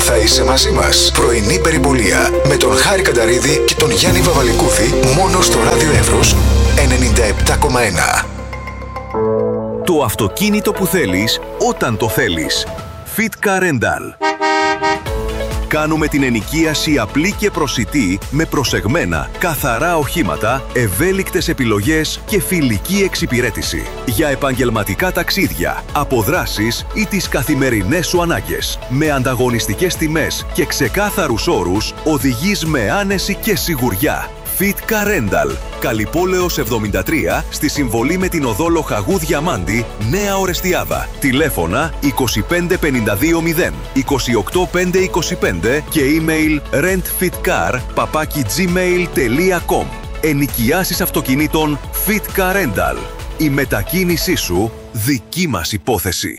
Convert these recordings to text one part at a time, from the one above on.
Θα είσαι μαζί μας. Πρωινή περιπολία με τον Χάρη Κανταρίδη και τον Γιάννη Βαβαλικούδη μόνο στο ράδιο Εύρος 97,1. Το αυτοκίνητο που θέλεις όταν το θέλεις. Fitka Rental. Κάνουμε την ενοικίαση απλή και προσιτή με προσεγμένα, καθαρά οχήματα, ευέλικτες επιλογές και φιλική εξυπηρέτηση. Για επαγγελματικά ταξίδια, αποδράσεις ή τις καθημερινές σου ανάγκες. Με ανταγωνιστικές τιμές και ξεκάθαρους όρους, οδηγείς με άνεση και σιγουριά. Fitka Rental. Καλυπόλεως 73 στη συμβολή με την οδό Λοχαγού Διαμάντη, Νέα Ορεστιάδα. Τηλέφωνα 25520 28525 και email rentfitcar@gmail.com. Ενοικιάσεις αυτοκινήτων Fitka Rental. Η μετακίνησή σου δική μας υπόθεση.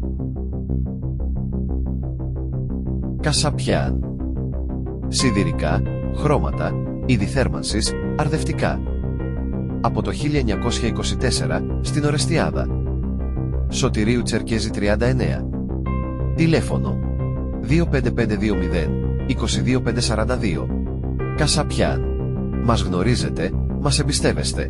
Κασαπιάν. Σιδηρικά, χρώματα, είδη θέρμανσης, αρδευτικά. Από το 1924 στην Ορεστιάδα. Σωτηρίου Τσερκέζη 39. Τηλέφωνο 25520 22542. Κασαπιάν. Μας γνωρίζετε, μας εμπιστεύεστε.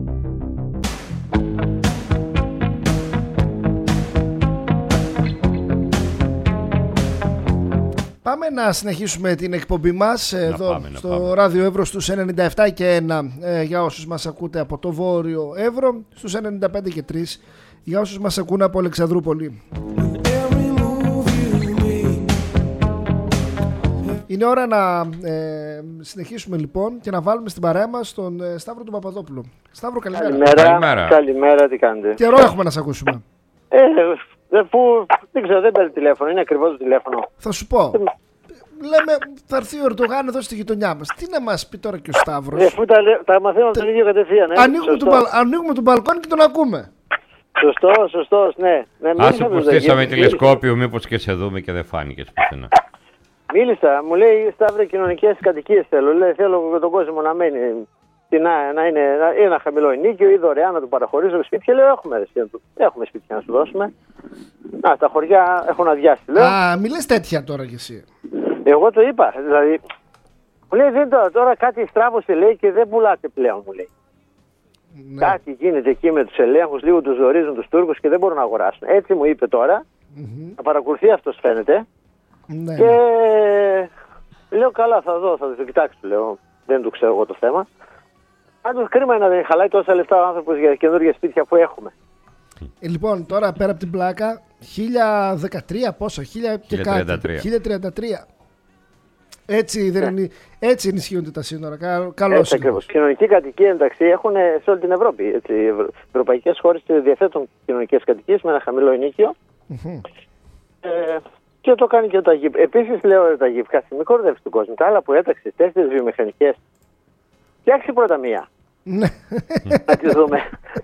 Πάμε να συνεχίσουμε την εκπομπή μας εδώ στο ράδιο Εύρος στους 97 και 1 για όσους μας ακούτε από το Βόρειο Εύρο, στους 95 και 3 για όσους μας ακούνε από Αλεξανδρούπολη. Είναι ώρα να συνεχίσουμε λοιπόν και να βάλουμε στην παρέα μας τον Σταύρο του Παπαδόπουλο. Σταύρο, καλημέρα. Καλημέρα, τι κάνετε? Καιρό έχουμε να σε ακούσουμε. Δεν ξέρω, δεν παίρνει τηλέφωνο, είναι ακριβό το τηλέφωνο. Θα σου πω. Λέμε, θα έρθει ο Ερντογάν εδώ στη γειτονιά μας. Τι να μας πει τώρα και ο Σταύρος? Αφού τα μαθαίνουμε τον ίδιο κατευθείαν. Ανοίγουμε τον μπαλκόνι και τον ακούμε. Σωστός, ναι. Άσε που στήσαμε τηλεσκόπιο, μήπως και σε δούμε και δεν φάνηκες πουθενά. Μίλησα, μου λέει Σταύρε, κοινωνικές κατοικίες θέλω. Λέει, θέλω με τον κόσμο να μένει. Να είναι ένα χαμηλό ενίκιο ή δωρεάν να του παραχωρήσω σπίτι. Και λέω: Έχουμε σπίτια να σου δώσουμε. Τα χωριά έχουν αδειάσει. Μη λες τέτοια τώρα κι εσύ. Εγώ το είπα. Δηλαδή, μου λέει: τώρα κάτι στράβωσε, λέει, και δεν πουλάτε πλέον, μου λέει. Ναι. Κάτι γίνεται εκεί με τους ελέγχους, λίγο τους ζορίζουν τους Τούρκους και δεν μπορούν να αγοράσουν. Έτσι μου είπε τώρα. Να παρακολουθεί αυτός, φαίνεται. Ναι. Και λέω: καλά, θα δω, θα το κοιτάξω, λέω. Δεν το ξέρω εγώ το θέμα. Πάντως κρίμα είναι να δεν χαλάει τόσα λεφτά ο άνθρωπος για καινούργια σπίτια που έχουμε. Λοιπόν, τώρα πέρα από την πλάκα, 1013 πόσο, 1000 και κάτι, 1033. Έτσι ενισχύονται τα σύνορα. Καλώς. Ακριβώς. Κοινωνική κατοικία, εντάξει, έχουν σε όλη την Ευρώπη. Έτσι, οι ευρωπαϊκές χώρες διαθέτουν κοινωνικές κατοικίες με ένα χαμηλό ενίκιο. Και το κάνει και ο Ταγίπ. Επίσης, λέω, ο Ταγίπ, κάτι μην κορδεύει τον κόσμο. Τα άλλα που έταξε, 4 βιομηχανικές. Φτιάξει πρώτα μία. Να τις δούμε.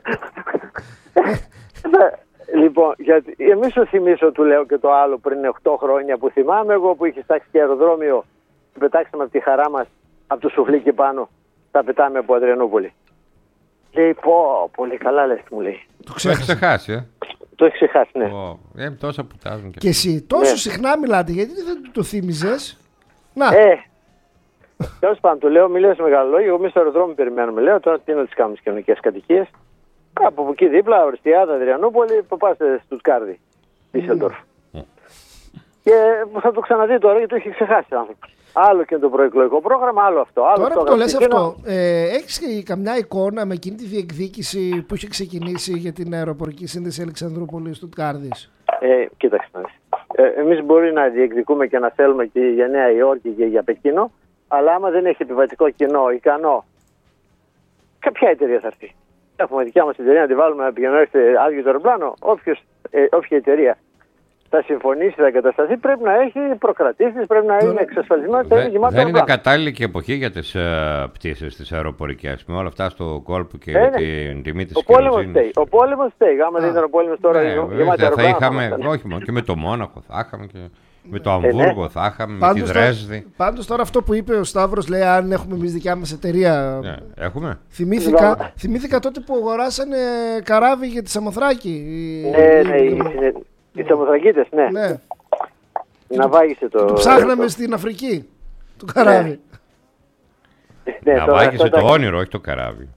Λοιπόν, εμείς σου θυμίσω, του λέω και το άλλο πριν 8 χρόνια που θυμάμαι εγώ που είχε στάξει και αεροδρόμιο και πετάξαμε από τη χαρά μας από το σουφλί πάνω. Τα πετάμε από Αδριανούπολη. Λέει, πολύ καλά λες, μου λέει. Το έχει ξεχάσει, Το έχει ξεχάσει, ναι. Τόσα που τάζουν και εσύ τόσο συχνά μιλάτε, γιατί δεν το θύμιζες? Να. Τέλος πάντων, του λέω: μιλές μεγάλο λόγιο. Εμείς στο αεροδρόμιο περιμένουμε. Λέω: τώρα τι να τις κάνουμε στις κοινωνικές κατοικίες? Από εκεί δίπλα, Ορεστιάδα, Αδριανούπολη, που πάστε Στουτγκάρδη, Ντίσσελντορφ. Και θα το ξαναδεί τώρα γιατί το έχει ξεχάσει ο άνθρωπος. Άλλο και το προεκλογικό πρόγραμμα, άλλο αυτό. Τώρα που το λες αυτό, έχεις και καμιά εικόνα με εκείνη τη διεκδίκηση που είχε ξεκινήσει για την αεροπορική σύνδεση Αλεξανδρούπολης-Στουτγκάρδης? Κοίταξε. Εμείς μπορεί να διεκδικούμε και να θέλουμε και για Νέα Υόρκη και για Πεκίνο. Αλλά άμα δεν έχει επιβατικό κοινό ικανό, κάποια εταιρεία θα έρθει. Έχουμε δικιά μας εταιρεία να τη βάλουμε να πηγαίνουμε σε άδειο το αεροπλάνο. Όποια εταιρεία θα συμφωνήσει, θα εγκατασταθεί, πρέπει να έχει προκρατήσεις, πρέπει να είναι εξασφαλισμένο. Δεν είναι κατάλληλη και εποχή για τις πτήσεις τις αεροπορικές, με όλα αυτά στο κόλπο και την τιμή της керοσίνης. Ο πόλεμος στέγει. Άμα δεν ήταν ο πόλεμος τώρα, θα είχαμε, όχι μόνο, και με το Μόναχο θα είχαμε και με το Αμβούργο θα είχαμε, με τη Δρέσδη. Πάντως τώρα αυτό που είπε ο Σταύρος, λέει αν έχουμε εμείς δικιά μας εταιρεία. Έχουμε. Θυμήθηκα τότε που αγοράσανε καράβι για τη Σαμοθράκη. Οι Σαμοθρακίτες, ναι. Να βάγισε το. Ψάχναμε στην Αφρική το καράβι. Να βάγισε το όνειρο, όχι το καράβι.